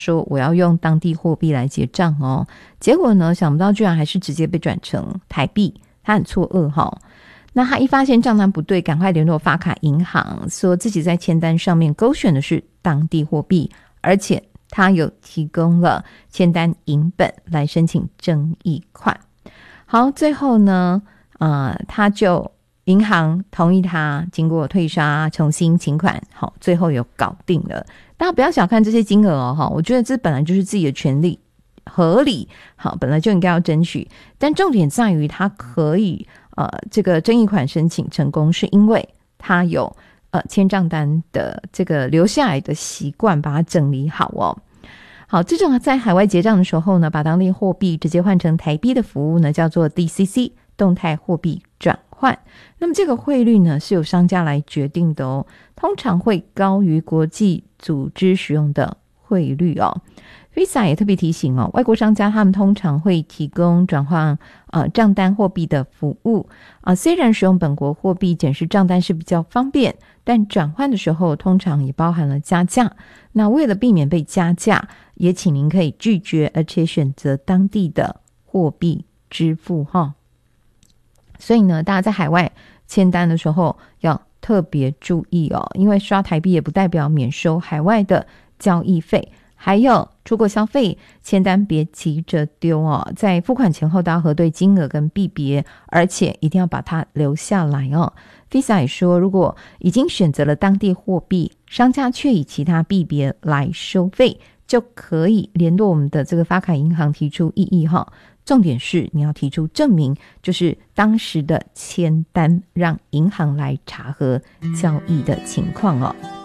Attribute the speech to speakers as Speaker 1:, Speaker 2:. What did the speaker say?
Speaker 1: 说我要用当地货币来结账哦，结果呢想不到居然还是直接被转成台币，他很错愕哈。那他一发现账单不对，赶快联络发卡银行，说自己在签单上面勾选的是当地货币，而且他有提供了签单影本来申请争议款。好，最后呢他就银行同意他经过退刷重新请款，好，最后有搞定了。大家不要小看这些金额哦，我觉得这本来就是自己的权利，合理，好，本来就应该要争取，但重点在于他可以这个争议款申请成功，是因为他有签账单的这个留下来的习惯，把它整理好哦。好，这种在海外结账的时候呢，把当地货币直接换成台币的服务呢，叫做 DCC 动态货币转换。那么这个汇率呢，是由商家来决定的哦，通常会高于国际组织使用的汇率哦。Visa 也特别提醒哦，外国商家他们通常会提供转换账单货币的服务虽然使用本国货币检视账单是比较方便，但转换的时候通常也包含了加价。那为了避免被加价，也请您可以拒绝，而且选择当地的货币支付哈。所以呢，大家在海外签单的时候要特别注意哦，因为刷台币也不代表免收海外的交易费。还有出国消费签单别急着丢哦，在付款前后都要核对金额跟币别，而且一定要把它留下来哦。Visa 也说，如果已经选择了当地货币，商家却以其他币别来收费，就可以联络我们的这个发卡银行提出异议哈。重点是你要提出证明，就是当时的签单，让银行来查核交易的情况哦。